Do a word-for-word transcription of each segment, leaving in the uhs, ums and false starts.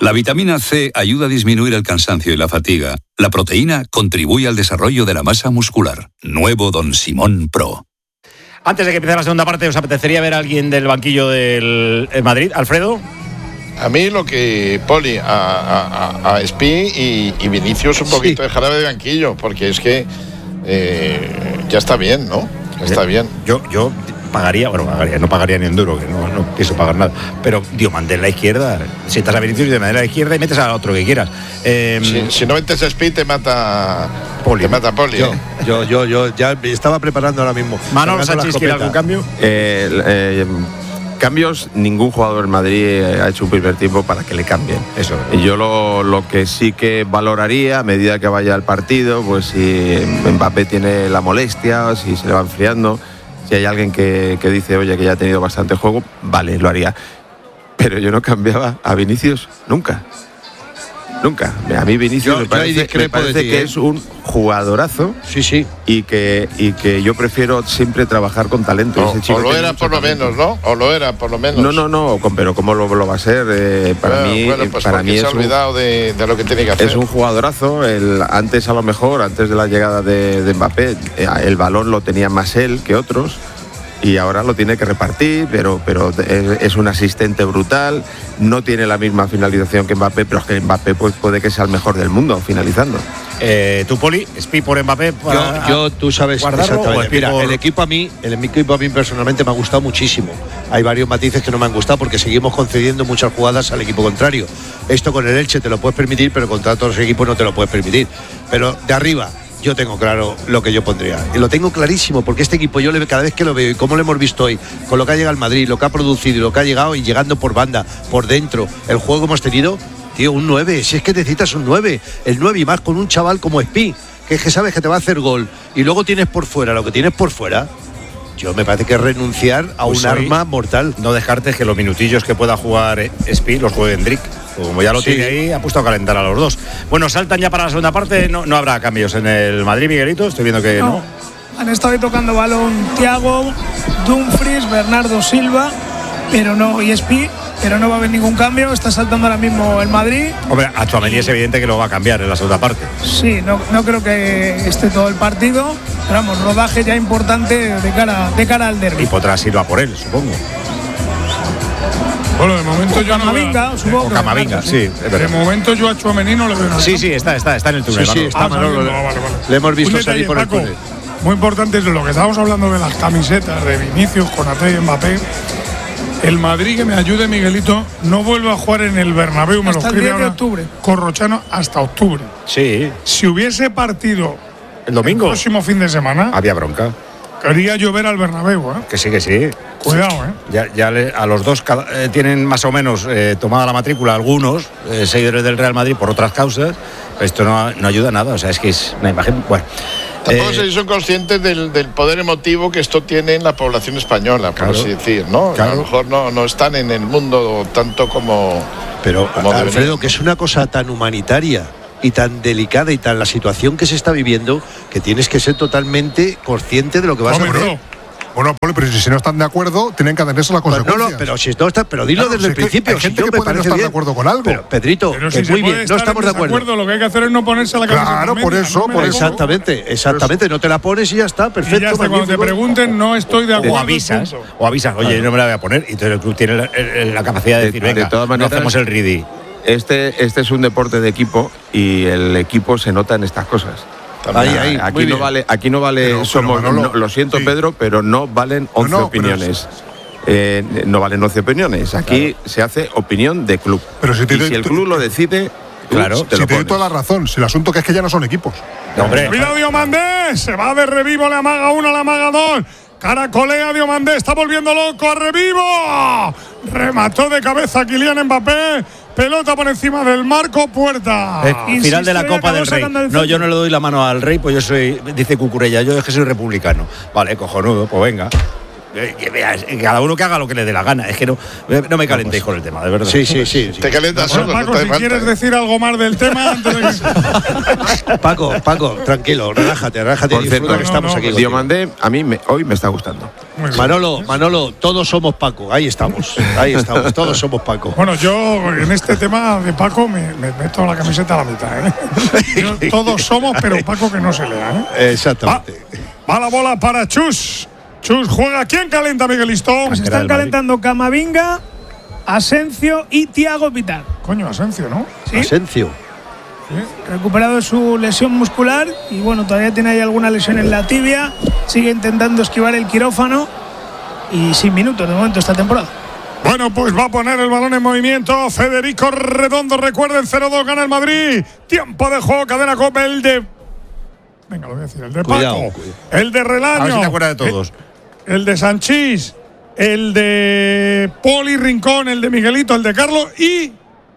La vitamina C ayuda a disminuir el cansancio y la fatiga. La proteína contribuye al desarrollo de la masa muscular. Nuevo Don Simón Pro. Antes de que empiece la segunda parte, ¿os apetecería ver a alguien del banquillo del Madrid? ¿Alfredo? A mí lo que Poli, a, a, a Espi y, y Vinicius un poquito sí. de jarabe de banquillo, porque es que eh, ya está bien, ¿no? Ya está bien. Yo, yo pagaría, bueno, pagaría, no pagaría ni un duro, que no, no pienso pagar nada, pero Diomandé en la izquierda, si estás a Vinicius, Diomandé en la izquierda y metes a otro que quieras. Eh, si, si no metes a Espi, te mata Poli. Te mata Poli. Yo, ¿eh? yo, yo, yo ya estaba preparando ahora mismo. Manolo Sánchez, ¿quiere algún cambio? Eh, eh, Cambios, ningún jugador en Madrid ha hecho un primer tiempo para que le cambien. Eso. Y yo lo, lo que sí que valoraría a medida que vaya el partido, pues si Mbappé tiene la molestia, si se le va enfriando, si hay alguien que, que dice, oye, que ya ha tenido bastante juego, vale, lo haría. Pero yo no cambiaba a Vinicius nunca. Nunca. A mí Vinicius yo, me parece, me parece ti, que ¿eh? es un jugadorazo. Sí, sí. Y que, y que yo prefiero siempre trabajar con talento. No, Ese chico o lo era por talento. lo menos, ¿no? O lo era por lo menos. No, no, no. Pero ¿cómo lo, lo va a ser? Eh, para bueno, mí, bueno, pues para mí se es ha olvidado un, de, de lo que tiene que hacer. Es un jugadorazo. El, antes a lo mejor, antes de la llegada de, de Mbappé, el balón lo tenía más él que otros. Y ahora lo tiene que repartir, pero, pero es, es un asistente brutal, no tiene la misma finalización que Mbappé, pero es que Mbappé pues, puede que sea el mejor del mundo finalizando. Eh, ¿Tú, Poli, Espi por Mbappé? Para yo, yo, tú sabes exactamente. Mira, por... el equipo a mí, el equipo a mí personalmente me ha gustado muchísimo. Hay varios matices que no me han gustado porque seguimos concediendo muchas jugadas al equipo contrario. Esto con el Elche te lo puedes permitir, pero contra otros equipos no te lo puedes permitir. Pero de arriba, yo tengo claro lo que yo pondría. Y lo tengo clarísimo, porque este equipo yo le cada vez que lo veo y cómo lo hemos visto hoy, con lo que ha llegado al Madrid, lo que ha producido y lo que ha llegado y llegando por banda, por dentro, el juego que hemos tenido, tío, un nueve, si es que necesitas un nueve, el nueve y más con un chaval como Espi, que es que sabes que te va a hacer gol y luego tienes por fuera lo que tienes por fuera. Yo me parece que es renunciar a pues un arma mortal. No descartes que los minutillos que pueda jugar Espi los juegue Endrick. Como ya lo sí. tiene ahí, ha puesto a calentar a los dos. Bueno, saltan ya para la segunda parte. No, no habrá cambios en el Madrid, Miguelito. Estoy viendo que no. no. Han estado ahí tocando balón Thiago, Dumfries, Bernardo Silva, pero no, y Espi, pero no va a haber ningún cambio. Está saltando ahora mismo el Madrid. Hombre, a Tchouaméni es evidente que lo va a cambiar en la segunda parte. Sí, no, no creo que esté todo el partido. Pero vamos, rodaje ya importante de cara, de cara al derbi. Y podrá ir a por él, supongo. Bueno, de momento o yo Camavinga, no supongo. O Camavinga, sí. Es de momento yo a Tchouaméni no le veo nada. Sí, sí, está, está, está en el túnel. Sí, sí, está ah, Manolo. no, vale, vale. Le hemos visto detalle, salir por Paco, el túnel. Muy importante es lo que estábamos hablando de las camisetas de Vinicius, Konaté y Mbappé. El Madrid, que me ayude Miguelito, no vuelve a jugar en el Bernabéu, me hasta lo el diez escribe de octubre. Corrochano, hasta octubre. Sí. Si hubiese partido el domingo, el próximo fin de semana, había bronca. Quería llover al Bernabéu, ¿eh? Que sí, que sí. Cuidado, ¿eh? Ya, ya le, a los dos cada, eh, tienen más o menos eh, tomada la matrícula algunos eh, seguidores del Real Madrid por otras causas. Esto no, no ayuda a nada, o sea, es que es una imagen. Bueno. Tampoco eh, sé si son conscientes del, del poder emotivo que esto tiene en la población española, claro, por así decir, ¿no? Claro. A lo mejor no, no están en el mundo tanto como. Pero, como Alfredo, deberían. que es una cosa tan humanitaria y tan delicada y tan la situación que se está viviendo, que tienes que ser totalmente consciente de lo que vas Hombre, a hacer. No. Bueno, Poli, pero si no están de acuerdo, tienen que atenerse a las consecuencias. Pues no, no, pero si no está, pero dilo claro, desde si el principio. Hay gente si que puede no estar bien, de acuerdo con algo. Pero, Pedrito, pero que si muy bien, no estamos de acuerdo. Lo que hay que hacer es no ponerse la cabeza. Claro, por eso, por eso. Exactamente, exactamente. No te la pones y ya está, perfecto. Y ya está, cuando te pregunten, no estoy de acuerdo. O avisas, o avisas, oye, claro, no me la voy a poner. Y entonces el club tiene la, la capacidad de, de decir, venga, de todas maneras, no hacemos el ridi. Este, este es un deporte de equipo y el equipo se nota en estas cosas. Ahí, ahí, aquí, no vale, aquí no vale, pero, somos, pero Manolo, no, lo siento, sí, Pedro, pero no valen once no, no, opiniones. Eh, no valen once opiniones. Aquí claro, se hace opinión de club. Pero si, te y doy, si el club lo decide, claro, te si lo te doy toda la razón. Si el asunto que es que ya no son equipos. No, hombre. Mira Diomandé, se va de revivo, le amaga uno, le amaga dos. Caracolea Diomandé, está volviendo loco a revivo. Remató de cabeza Kylian Mbappé. Pelota por encima del marco, puerta. Eh, final de la Copa del Rey. No, yo no le doy la mano al Rey, pues yo soy, dice Cucurella, yo es que soy republicano. Vale, cojonudo, pues venga. Eh, cada uno que haga lo que le dé la gana. Es que no, no me calentéis con el tema, de verdad. Sí, sí, sí. sí. Te calientas Bueno, solo. Paco, no te si falta, quieres ¿eh? decir algo más del tema antes de que... Paco, Paco, tranquilo, relájate, relájate y Por disfruta cierto, que estamos no, aquí. no, contigo. Diomandé, a mí me- hoy me está gustando. Muy bien. Manolo, Manolo, todos somos Paco, ahí estamos, ahí estamos, todos somos Paco. Bueno, yo en este tema de Paco me, me meto la camiseta a la mitad. ¿eh? Yo- todos somos, pero Paco que no se lea. ¿eh? Va, Exactamente. va la bola para Chus. Chus juega. ¿Quién calienta, Miguelito? Pues están calentando Camavinga, Asencio y Thiago Vital. Coño, Asencio, ¿no? ¿Sí? Asencio. Recuperado de su lesión muscular y bueno, todavía tiene ahí alguna lesión en la tibia. Sigue intentando esquivar el quirófano y sin minutos de momento esta temporada. Bueno, pues va a poner el balón en movimiento Federico Redondo. Recuerden, cero dos gana el Madrid. Tiempo de juego, cadena Copa, el de... Venga, lo voy a decir, el de Cuidado, Paco, cuidado. el de Relaño. A ver si te acuerdas de todos. El, el de Sanchís, el de Poli Rincón, el de Miguelito, el de Carlos y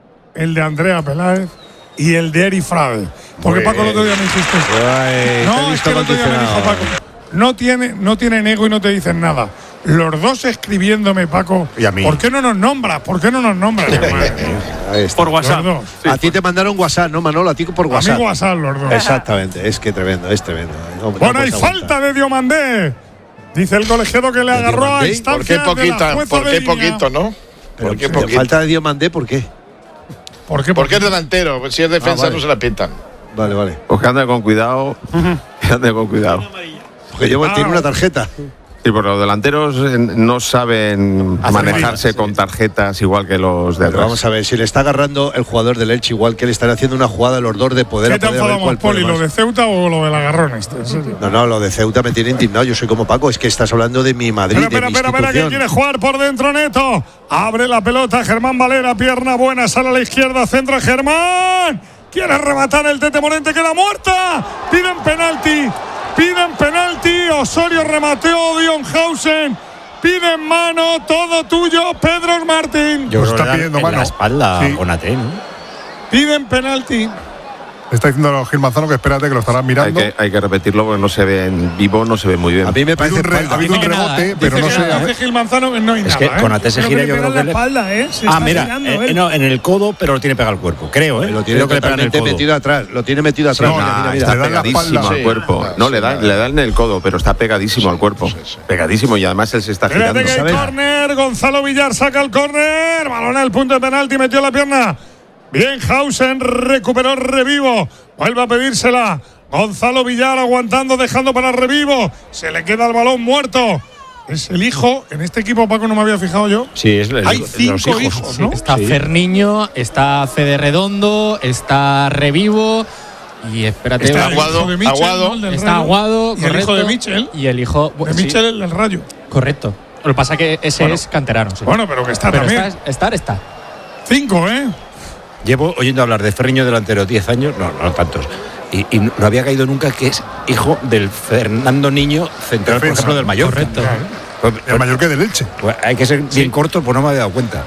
el de Andrea Peláez y el de Eri Frade. Porque Muy Paco el otro día bien. me hiciste esto. Ay, te he No, es visto que el otro día me dijo condicionado. Paco. No tiene, no tienen ego y no te dicen nada. Los dos escribiéndome, Paco. Y a mí. ¿Por qué no nos nombras? ¿Por qué no nos nombras? Madre mía. Ahí está. Por WhatsApp. Los dos. A ti te mandaron WhatsApp, ¿no, Manolo? A ti por WhatsApp. Amigo WhatsApp, los dos. Exactamente, es que tremendo, es tremendo. No- no Bueno, hay puedes aguantar. falta de Diomandé. Dice el colegiado que le ¿De agarró a Diomandé? ¿Por qué instancia de la poquita? jueza ¿Por de qué línea. poquito, no? Pero, ¿Por qué pero poquito? falta de Diomandé, ¿por qué? ¿Por qué? Porque es delantero. Pues si es defensa Ah, vale. no se la pitan. Vale, vale. Pues que ande con cuidado. Que ande con cuidado. Porque yo tiene una tarjeta. Sí, porque los delanteros eh, no saben Hacer manejarse fallas, con tarjetas igual que los de Pero atrás. vamos a ver, si le está agarrando el jugador del Elche, igual que le están haciendo una jugada a los dos de poder ¿Qué a te poder a ver enfadamos, cuál puede Poli? ¿Lo más. de Ceuta o lo del agarrón este? ¿En serio? No, no, lo de Ceuta me tiene indignado. Yo soy como Paco, es que estás hablando de mi Madrid, Espera, espera, de mi espera, espera, que institución. quiere jugar por dentro Neto. Abre la pelota, Germán Valera, pierna buena, sale a la izquierda, centra Germán. Quiere rematar el Tete Morente, queda muerta. Piden penalti, piden penalti. Osorio remateo, Dionhausen. Piden mano, todo tuyo, Pedro Martín. Yo Pues creo está que le pidiendo dan en mano. la espalda Sí. con Ate, ¿no? Piden penalti. Está diciendo Gil Manzano que espérate que lo estarán Hay mirando. que, hay que repetirlo porque no se ve en vivo, no se ve muy bien. A mí me Ha habido parece un, re- ha espalda. habido un Dime que nada, rebote, ¿eh? pero dice, no sé. que, a dice ver. Gil Manzano que no hay Es nada. que ¿eh? con Ate se Creo gira, que yo le creo pega que en la le. espalda, ¿eh? Se Ah, está mira, girando, eh, él. no, en el codo, pero lo tiene pegado al cuerpo, creo, ¿eh? Lo tiene creo que le pega en el totalmente codo. metido atrás. Lo tiene metido atrás. no, mira, Nah, mira, está le da en la pegadísimo espalda. al Sí. cuerpo. Sí, No, sí, le da, sí. le da en el codo, pero está pegadísimo al cuerpo. Pegadísimo y además él se está Espérate girando. que hay ¿sabes? córner, Gonzalo Villar saca el córner, balón al punto de penalti, metió la pierna. Bien, Hausen recuperó Revivo, vuelve a pedírsela. Gonzalo Villar aguantando, dejando para Revivo. Se le queda el balón muerto. Es el hijo, en este equipo, Paco, no me había fijado yo. Sí, es el, Hay los cinco hijos, ¿no? Está Sí. Ferniño, está Fede Redondo, está Revivo y espérate. Está va- el Aguado, hijo de Michel, Aguado. ¿no? El del está Rayo. Aguado, Y el correcto. hijo de Michel. Y el hijo. De sí, Michel, el del Rayo. correcto. Lo que pasa es que ese Bueno. es canterano. Sí. Bueno, pero que está pero también. está, estar está. Cinco, ¿eh? Llevo oyendo hablar de Ferriño delantero diez años, no, no tantos. Y, y no había caído nunca que es hijo del Fernando Niño, central, por Defensa. ejemplo, del Mallorca. Correcto. Pues, El mayor que del Elche. pues hay que ser bien corto, pues no me había dado cuenta.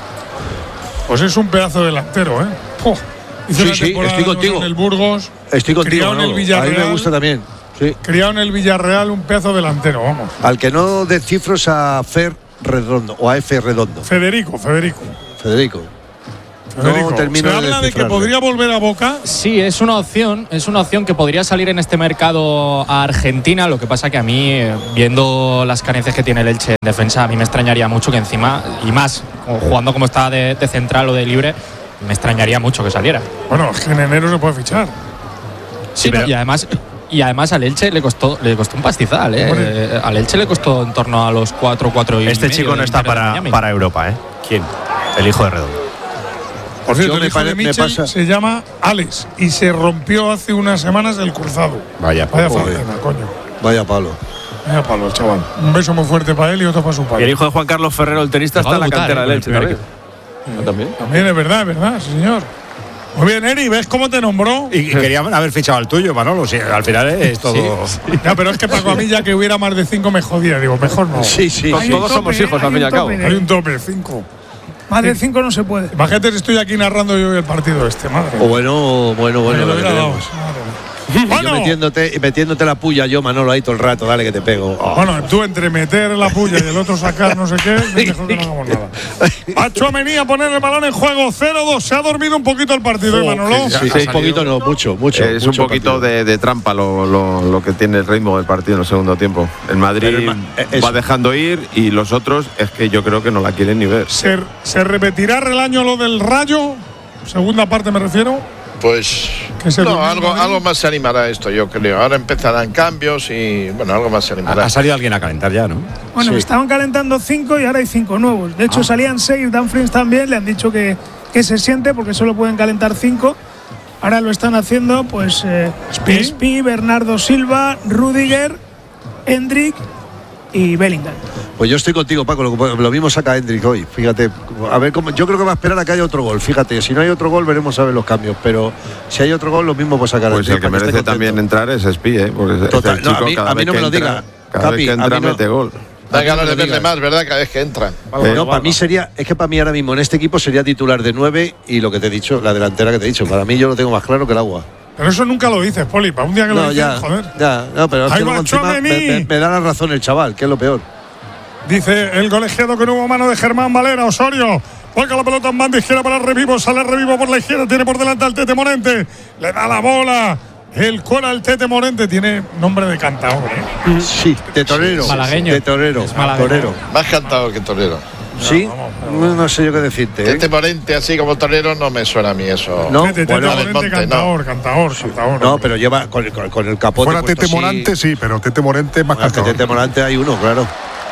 Pues es un pedazo de delantero, ¿eh? Puh. Hizo Sí, una sí, temporada estoy con contigo. el Burgos. Estoy contigo. Criado en el Manolo. A mí Villarreal. me gusta también. Sí. Criado en el Villarreal, un pedazo delantero, vamos. Al que no descifro es a Fer Redondo o a F Redondo. Federico, Federico. Federico. Federico. termino Se de habla de que descifrarlo. podría volver a Boca. Sí, es una opción, es una opción que podría salir en este mercado a Argentina. Lo que pasa que a mí, eh, viendo las carencias que tiene el Elche en defensa, a mí me extrañaría mucho que encima, y más como jugando como está de, de central o de libre, me extrañaría mucho que saliera. Bueno, es que en enero se puede fichar. Sí, pero- y además y además al Elche le costó le costó un pastizal, ¿eh? Hombre. Eh, al Elche le costó en torno a los cuatro, cuatro y Este medio chico no del está Inter de para, Miami. para Europa, ¿eh? ¿Quién? El hijo de Redondo. Por cierto, Yo el me hijo pare- de me Michel pasa- se llama Alex y se rompió hace unas semanas el cruzado. Vaya, Vaya Joder. faena, coño. Vaya palo. Vaya palo, el chaval. Un beso muy fuerte para él y otro para su Y el padre. hijo de Juan Carlos Ferrero, el tenista, está en la Debutar, cantera ¿eh? del Elche Con el también. ¿También? También es verdad, es verdad, sí, señor. Muy bien, Eri, ¿ves cómo te nombró? Y querían haber fichado al tuyo, Manolo. Sí, al final es todo. Ya, pero es que Paco, a mí ya que hubiera más de cinco me jodía. Digo, mejor no. Sí, sí. Pues Hay Todos un somos tope, hijos, hay al fin y un al cabo. tope, Hay un tope, cinco. Más de cinco no se puede. Imagínate si estoy aquí narrando yo el partido este, madre. O bueno, bueno, bueno. Me lo lo que hubiera dado, tenemos. madre mía. Y Bueno. yo metiéndote, metiéndote la puya yo, Manolo, ahí todo el rato, dale que te pego. Oh. Bueno, tú entre meter la puya y el otro sacar no sé qué, es mejor que no hagamos nada. A Tchouaméni a poner el balón en juego, cero dos. Se ha dormido un poquito el partido, ¿eh, Manolo? Sí, sí, un poquito no, mucho, mucho. Es mucho un poquito de, de trampa lo, lo, lo que tiene el ritmo del partido en el segundo tiempo. El Madrid Pero, eh, va dejando ir y los otros es que yo creo que no la quieren ni ver. ¿Se, ¿Se repetirá Relaño lo del Rayo? Segunda parte me refiero. Pues Que se no, durmió algo, el Madrid. algo más se animará esto, yo creo. Ahora empezarán cambios y bueno, algo más se animará. Ha salido alguien a calentar ya, ¿no? Bueno, Sí. estaban calentando cinco y ahora hay cinco nuevos. De hecho, Ah. salían seis. Dan Frins también le han dicho que, que se siente porque solo pueden calentar cinco. Ahora lo están haciendo, pues, eh, Spi. Spi, Bernardo Silva, Rudiger, Hendrik y Bellingham. Pues yo estoy contigo, Paco. Lo, lo mismo saca Hendrik hoy. Fíjate, a ver cómo. Yo creo que va a esperar a que haya otro gol. Fíjate, si no hay otro gol, veremos a ver los cambios. Pero si hay otro gol, lo mismo puede sacar Pues el Hendrik, que para esté merece contento. también entrar es Espí, ¿eh? Porque Total, el no, chico a mí- cada a mí vez no que me lo entra- diga, Cada Capi, vez que a mí entra no- mete gol. Da a mí ganas no de me verle digas. más, ¿verdad? Cada vez que entran. Eh, No, para mí sería, es que para mí ahora mismo en este equipo sería titular de nueve y lo que te he dicho, la delantera que te he dicho. Para mí yo lo tengo más claro que el agua. Pero eso nunca lo dices, Poli. Para un día que lo No, dices, ya, joder. ya, no, pero es Ahí que va luego encima me, Tchouaméni. me- me da la razón el chaval, que es lo peor. Dice el colegiado que no hubo mano de Germán Valera. Osorio vuelca la pelota en banda izquierda para Revivo. Sale Revivo por la izquierda. Tiene por delante al Tete Morente. Le da la bola. El cuela al Tete Morente. Tiene nombre de cantador. ¿eh? Sí, de torero. Malagueño. De torero. Es malagueño. Torero. Más cantado que torero. Sí, no, no sé yo qué decirte. ¿eh? Este Morente así como torero no me suena a mí eso. No, Tete, Tete bueno, Morente, Monte, no. cantador, cantador, cantador. No, pero lleva con, con- con el capote. Fuera puesto Tete así. Morante, sí, pero Tete Morente es más Bueno, es que cantador. Tete Morante hay uno, claro.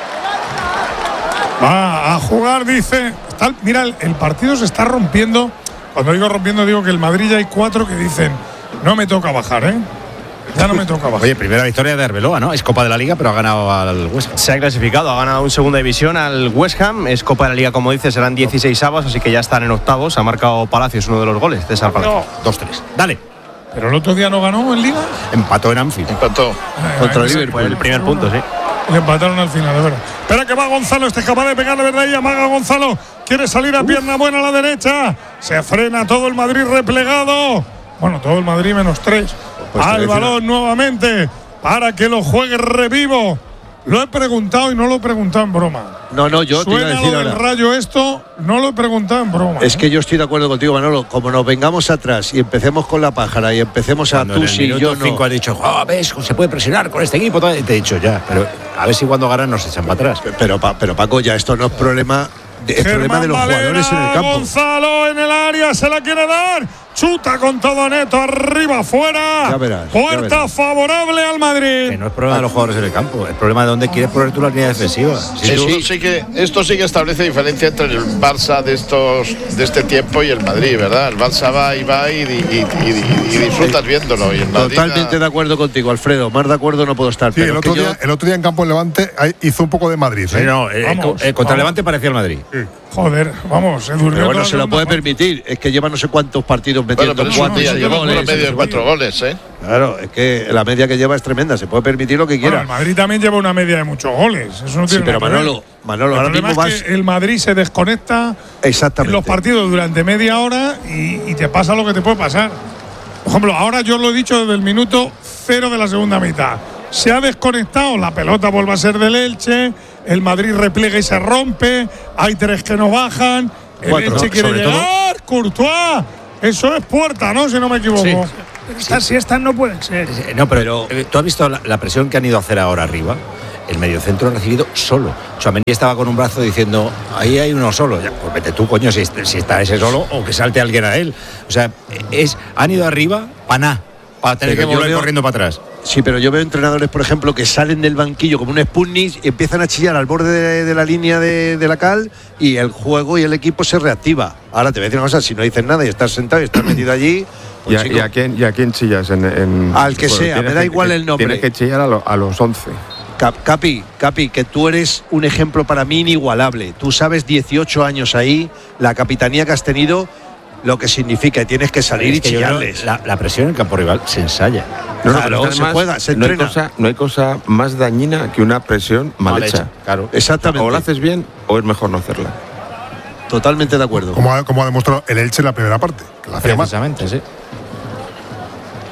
Va a jugar, dice. Está- mira, el, el partido se está rompiendo. Cuando digo rompiendo, digo que el Madrid ya hay cuatro que dicen: no me toca bajar, ¿eh? Ya no me toca bajar. Oye, primera victoria de Arbeloa, ¿no? Es Copa de la Liga, pero ha ganado al West Ham. Se ha clasificado, ha ganado en segunda división al West Ham. Es Copa de la Liga, como dices, serán dieciséis avos, así que ya están en octavos. Ha marcado Palacios uno de los goles, César Palacios. dos tres. Dale. Pero el otro día no ganó en Liga. Empató en Anfield. Empató. Contra el Ese- Liverpool. Fue el primer punto, sí. Y empataron al final, de verdad. Espera que va Gonzalo, este es capaz de pegarle, ¿verdad? Y amaga Gonzalo. Quiere salir a pierna buena a la derecha. Se frena todo el Madrid replegado. Bueno, todo el Madrid menos tres. Pues te al voy a decir balón nuevamente para que lo juegue Revivo. Lo he preguntado y no lo he preguntado en broma. No, no, yo te iba a Suena decir lo del ahora. Rayo esto, no lo he preguntado en broma. Es ¿eh? que yo estoy de acuerdo contigo, Manolo. Como nos vengamos atrás y empecemos con la pájara y empecemos a Cuando tú en el sí, yo minuto no. cinco has dicho, oh, ves, se puede presionar con este equipo. Tal. Y te he dicho ya, pero a ver si cuando ganan nos echan para atrás. Pero, pa- pero Paco, ya esto no es problema, de- es problema Germán de los Valera, jugadores en el campo. Gonzalo en el área, se la quiere dar. Chuta con todo neto, arriba, fuera. Ya verás, ya Puerta verás. favorable al Madrid. Que no es problema de los jugadores en el campo, es problema de dónde quieres poner tú la línea defensiva. Si tú- Esto sí que esto sí que establece diferencia entre el Barça de estos de este tiempo y el Madrid, ¿verdad? El Barça va y va y, y- y- y- y disfrutas viéndolo. Y el Madrid Totalmente de acuerdo contigo, Alfredo. Más de acuerdo no puedo estar. Sí, pero el es que otro, yo- día, el otro día en campo en Levante ahí hizo un poco de Madrid. Sí, ¿eh? no, eh, Vamos, co- eh, contra vamos. Levante parecía el Madrid. Joder, vamos, se durmió. Pero bueno, toda se lo la puede segunda permitir. Es que lleva no sé cuántos partidos Bueno, metiendo pero es cuatro un y día, seis lleva goles. una media de cuatro goles, ¿eh? Claro, es que la media que lleva es tremenda. Se puede permitir lo que Bueno, quiera. el Madrid también lleva una media de muchos goles. Eso no Sí, tiene pero nada que ver. Manolo, Manolo, El ahora problema mismo es vas. que el Madrid se desconecta en Exactamente. los partidos durante media hora y, y te pasa lo que te puede pasar. Por ejemplo, ahora yo lo he dicho desde el minuto cero de la segunda mitad. Se ha desconectado, la pelota vuelve a ser del Elche, el Madrid repliega y se rompe, hay tres que no bajan, el Cuatro, Elche quiere sobre todo. llegar, Courtois, eso es puerta, ¿no? Si no me equivoco. Sí. Pero estas siestas no pueden ser. Eh, No, pero, eh, tú has visto la, la presión que han ido a hacer ahora arriba. El mediocentro ha recibido solo. Tchouaméni estaba con un brazo diciendo, ahí hay uno solo. Ya, pues vete tú, coño, si, si está ese solo o que salte alguien a él. O sea, es, han ido arriba para nada, para tener Pero que yo volver veo- corriendo para atrás. Sí, pero yo veo entrenadores, por ejemplo, que salen del banquillo como un Sputnik y empiezan a chillar al borde de, de la línea de, de la cal y el juego y el equipo se reactiva. Ahora te voy a decir una cosa, si no dices nada y estás sentado y estás metido allí, ¿Y pues, a, chico, y a quién, y a quién chillas? En, en- Al que sea, tienes me da que- igual el nombre. Tienes que chillar a, lo- a los once. Cap- Capi, Capi, que tú eres un ejemplo para mí inigualable. Tú sabes dieciocho años ahí, la capitanía que has tenido, lo que significa y tienes que salir y Es que yo creo chillarles. La, la presión en el campo rival se ensaya. No, no, Claro, pero es que se además juega, se no hay, entrena. cosa, no hay cosa más dañina que una presión mal, Mal hecha. hecha, claro. Exactamente. O la haces bien o es mejor no hacerla. Totalmente de acuerdo. Como ha, como ha demostrado el Elche en la primera parte, que la hacía mal. Precisamente, sí.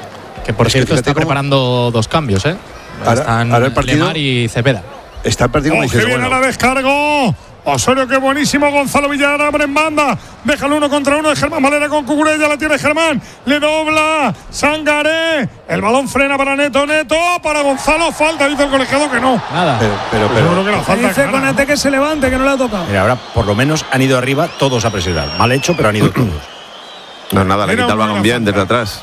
Que por Es que cierto fíjate está cómo- preparando dos cambios, ¿eh? Ahora- Están ahora el partido- Lemar y Cepeda. Está el partido como ¡Oh, dices, qué bien bueno, ahora descargó! Osorio, qué buenísimo. Gonzalo Villar abre en banda. Deja el uno contra uno de Germán Valera con Cucurella. La tiene Germán. Le dobla Sangaré. El balón frena para Neto. Neto para Gonzalo. Falta. Dice el colegiado que no. Nada. pero, pero, Yo pero- creo que la falta Dice clara, Konate que se levante, que no le ha tocado. Mira, ahora por lo menos han ido arriba todos a presionar. Mal hecho, pero han ido todos. No, nada, le Era quita el una balón bien falta. desde atrás.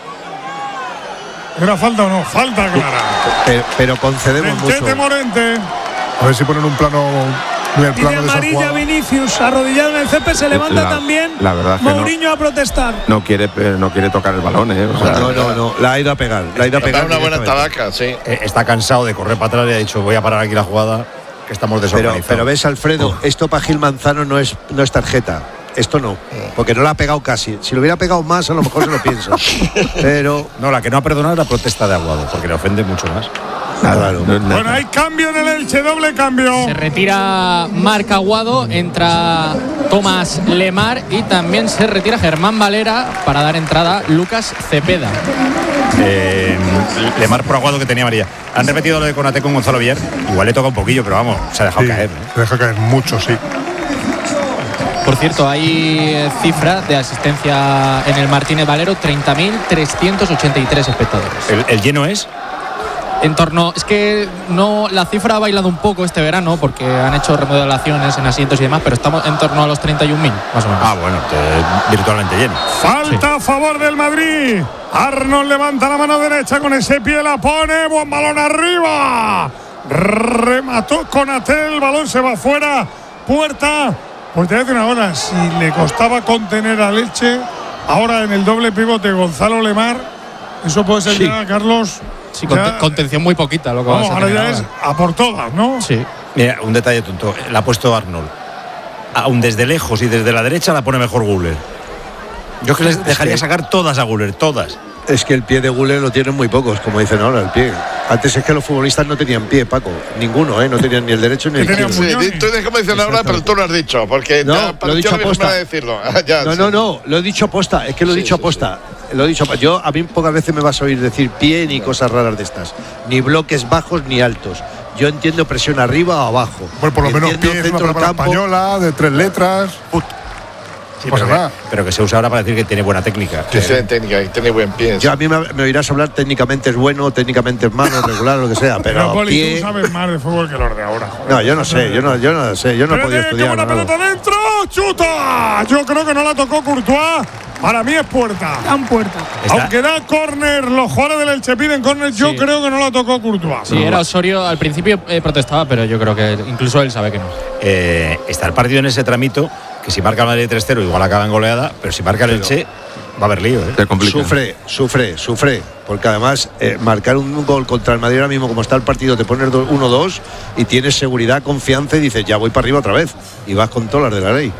¿Era falta o no? Falta clara. pero, pero concedemos Tente mucho. Morente. A ver si ponen un plano, muy el Dice plano de esa amarilla jugada. Vinicius, arrodillado en el césped, se levanta La- también. la verdad es que no. Mourinho a protestar. No quiere, eh, no quiere tocar el balón, ¿eh? O sea, No, no, no, la ha ido a pegar, la ha ido a Da pegar. una buena directamente. tabaca, sí. Eh, está cansado de correr para atrás y ha dicho voy a parar aquí la jugada, que estamos Pero, desorganizados. pero ves, Alfredo, esto para Gil Manzano no es, no es tarjeta. Esto no, porque no la ha pegado casi. Si lo hubiera pegado más, a lo mejor se lo piensa. Pero, No, la que no ha perdonado es la protesta de Aguado, porque le ofende mucho más. claro. no- no- Bueno, hay cambio en el Elche. Doble cambio. Se retira Marc Aguado, entra Tomás Lemar y también se retira Germán Valera para dar entrada Lucas Cepeda. Eh, Lemar por Aguado, que tenía amarilla. Han repetido lo de Konate con Gonzalo Villar. Igual le toca un poquillo, pero vamos, se ha dejado Sí, caer. ¿eh? se deja caer mucho, sí. Por cierto, hay eh, cifra de asistencia en el Martínez Valero, treinta mil trescientos ochenta y tres espectadores. El, el lleno es. En torno, es que no, la cifra ha bailado un poco este verano porque han hecho remodelaciones en asientos y demás, pero estamos en torno a los treinta y un mil, más o menos. Ah, bueno, te- virtualmente lleno. Falta a favor del Madrid. Arnold levanta la mano derecha con ese pie, la pone. Buen balón arriba. Remató Konate. El balón se va fuera. Puerta. Pues te voy a decir una hora. Si le costaba contener al Elche, ahora en el doble pivote Gonzalo Lemar, eso puede ser Sí. ya, Carlos. Sí, ya- conte- contención muy poquita lo que vamos, vas a ahora tener ya es a por todas, ¿no? Sí. Mira, un detalle tonto. La ha puesto Arnold. Aún desde lejos y desde la derecha la pone mejor Guller. Yo que les dejaría que- sacar todas a Guller, todas. Es que el pie de Guller lo tienen muy pocos, como dicen ahora, el pie. Antes es que los futbolistas no tenían pie, Paco. Ninguno, ¿eh? No tenían ni el derecho ni el Que tenían izquierdo. Sí, di- tú dices como dicen ahora, pero tú lo has dicho, porque No, ya lo he pareció dicho la misma aposta. manera de decirlo. Ya, No, sí. no, no, lo he dicho aposta, es que lo he Sí, dicho sí, aposta. Lo he dicho, yo a mí pocas veces me vas a oír decir pie ni cosas raras de estas, ni bloques bajos ni altos. Yo entiendo presión arriba o abajo. Bueno, por lo menos Entiendo pie es una centro del palabra campo. española de tres letras. Sí, Pues pero, que, nada. pero que se usa ahora para decir que tiene buena técnica. Que sea técnica y tiene buen pie. Yo a mí me, me oirás hablar técnicamente es bueno, técnicamente es malo, regular, lo que sea, Pero, pero Poli, pie. tú sabes más de fútbol que los de ahora. joder. No, yo no sé, yo no, yo no sé, yo no he podido Espérate, qué estudiar. buena Manolo. pelota dentro, chuta. Yo creo que no la tocó Courtois. Para mí es puerta. Dan puerta. Está- Aunque da córner, los jugadores del Elche piden córner, yo Sí. creo que no la tocó Courtois. Sí, era Osorio, al principio eh, protestaba, pero yo creo que incluso él sabe que no. Eh, está el partido en ese tramito, que si marca el Madrid tres cero igual acaba en goleada, pero si marca el Elche va a haber lío. ¿eh? se complica. Sufre, sufre, sufre. Porque además, eh, marcar un gol contra el Madrid ahora mismo, como está el partido, te pones uno dos y tienes seguridad, confianza y dices, ya voy para arriba otra vez. Y vas con todas las de la ley.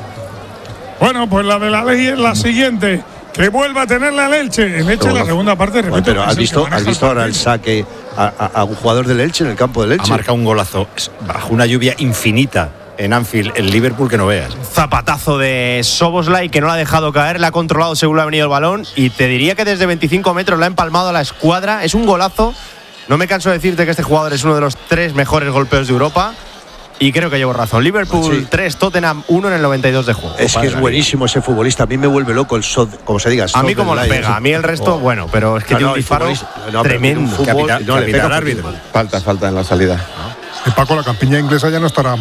Bueno, pues la de la ley es la siguiente. Que vuelva a tenerla el Elche. El Elche en la segunda parte, repito. Bueno, pero es has el que visto, maneja has visto ahora el partido. saque a, a- a un jugador del Elche en el campo del Ha Elche. marcado un golazo bajo una lluvia infinita en Anfield, el Liverpool, que no veas. Zapatazo de Soboslai que no la ha dejado caer, la ha controlado según le ha venido el balón y te diría que desde veinticinco metros la ha empalmado a la escuadra. Es un golazo. No me canso de decirte que este jugador es uno de los tres mejores golpeos de Europa y creo que llevo razón. Liverpool Sí. tres, Tottenham uno en el noventa y dos de juego. Es que es buenísimo ese futbolista. A mí me vuelve loco el Sod, como se diga. A mí como le Soboslai. pega, a mí el resto, Oh. bueno, pero es que No, tiene no, un el disparo futbolista- no, pero tiene un tremendo. fútbol- Capitán- no, le capitán pega árbitro. fútbol. Falta, falta en la salida. Y Paco, la campiña inglesa ya no estará